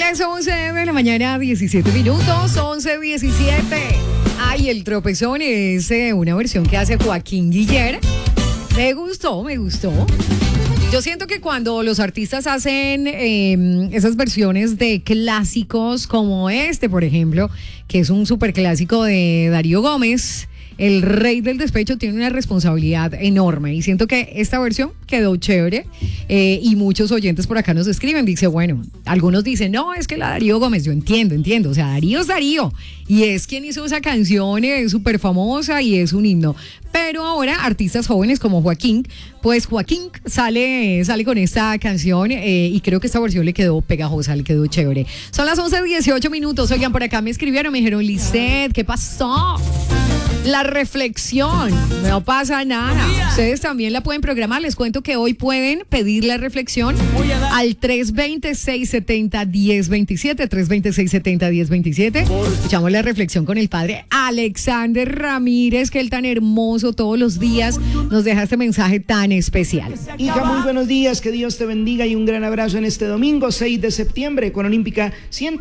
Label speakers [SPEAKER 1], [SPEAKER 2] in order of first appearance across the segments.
[SPEAKER 1] 10:11 de la mañana, 17 minutos, 11:17. Ay, el tropezón es una versión que hace Joaquín Guiller. Me gustó. Yo siento que cuando los artistas hacen esas versiones de clásicos como este, por ejemplo, que es un súper clásico de Darío Gómez, el rey del despecho, tiene una responsabilidad enorme y siento que esta versión quedó chévere y muchos oyentes por acá nos escriben, dice, bueno, algunos dicen, no, es que la Darío Gómez, yo entiendo, o sea, Darío es Darío y es quien hizo esa canción, es súper famosa y es un himno, pero ahora artistas jóvenes como Joaquín, pues Joaquín sale con esta canción y creo que esta versión le quedó pegajosa, le quedó chévere. Son las 11:18 minutos, oigan, por acá me escribieron, me dijeron, Lisette, ¿qué pasó? La reflexión, no pasa nada. Ustedes también la pueden programar. Les cuento que hoy pueden pedir la reflexión al 320-670-1027, 320-670-1027. Escuchamos la reflexión con el padre Alexander Ramírez, que él tan hermoso todos los días nos deja este mensaje tan especial.
[SPEAKER 2] Hija, muy buenos días, que Dios te bendiga y un gran abrazo en este domingo 6 de septiembre con Olímpica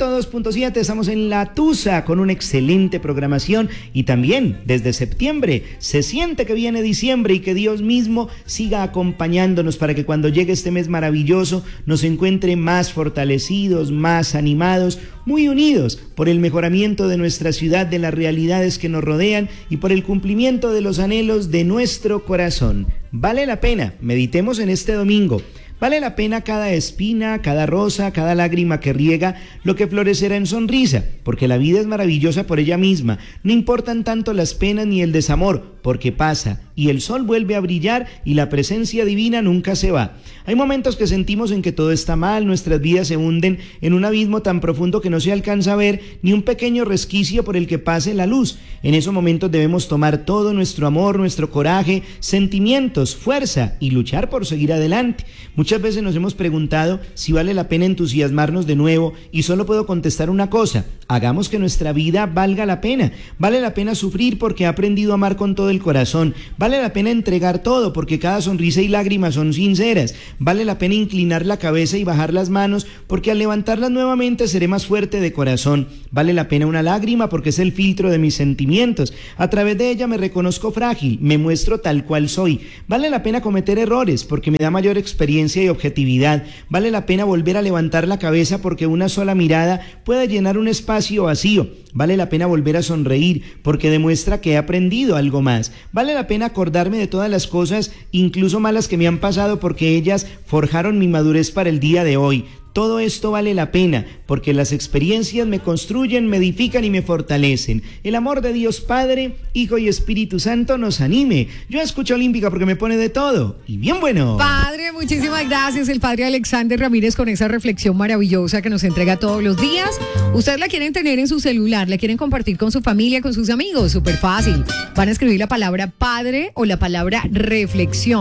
[SPEAKER 2] 102.7. Estamos en La Tusa con una excelente programación y también desde septiembre se siente que viene diciembre y que Dios mismo siga acompañándonos para que cuando llegue este mes maravilloso nos encuentre más fortalecidos, más animados, muy unidos por el mejoramiento de nuestra ciudad, de las realidades que nos rodean y por el cumplimiento de los anhelos de nuestro corazón. Vale la pena, meditemos en este domingo. Vale la pena cada espina, cada rosa, cada lágrima que riega, lo que florecerá en sonrisa, porque la vida es maravillosa por ella misma. No importan tanto las penas ni el desamor, porque pasa, y el sol vuelve a brillar y la presencia divina nunca se va. Hay momentos que sentimos en que todo está mal, nuestras vidas se hunden en un abismo tan profundo que no se alcanza a ver ni un pequeño resquicio por el que pase la luz. En esos momentos debemos tomar todo nuestro amor, nuestro coraje, sentimientos, fuerza y luchar por seguir adelante. Muchas veces nos hemos preguntado si vale la pena entusiasmarnos de nuevo y solo puedo contestar una cosa: hagamos que nuestra vida valga la pena. Vale la pena sufrir porque he aprendido a amar con todo el corazón. Vale la pena entregar todo porque cada sonrisa y lágrima son sinceras. Vale la pena inclinar la cabeza y bajar las manos porque al levantarlas nuevamente seré más fuerte de corazón. Vale la pena una lágrima porque es el filtro de mis sentimientos. A través de ella me reconozco frágil, me muestro tal cual soy. Vale la pena cometer errores porque me da mayor experiencia y objetividad. Vale la pena volver a levantar la cabeza porque una sola mirada puede llenar un espacio vacío. Vale la pena volver a sonreír porque demuestra que he aprendido algo más. Vale la pena acordarme de todas las cosas, incluso malas, que me han pasado porque ellas forjaron mi madurez para el día de hoy. Todo esto vale la pena, porque las experiencias me construyen, me edifican y me fortalecen. El amor de Dios Padre, Hijo y Espíritu Santo nos anime. Yo escucho Olímpica porque me pone de todo, y bien bueno.
[SPEAKER 1] Padre, muchísimas gracias, el padre Alexander Ramírez, con esa reflexión maravillosa que nos entrega todos los días. Ustedes la quieren tener en su celular, la quieren compartir con su familia, con sus amigos, súper fácil. Van a escribir la palabra padre o la palabra reflexión.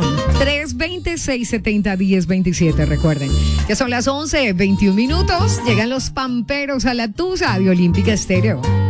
[SPEAKER 1] 320-670-1027, recuerden. Ya son las 11:21 minutos, llegan los pamperos a La Tusa de Olímpica Estéreo.